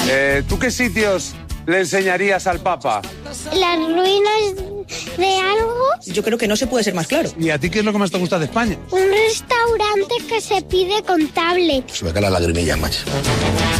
¿Tú qué sitios le enseñarías al Papa? Las ruinas de algo. Yo creo que no se puede ser más claro. ¿Y a ti qué es lo que más te gusta de España? Un restaurante que se pide con tablet. Se me caen las lagrimillas, macho.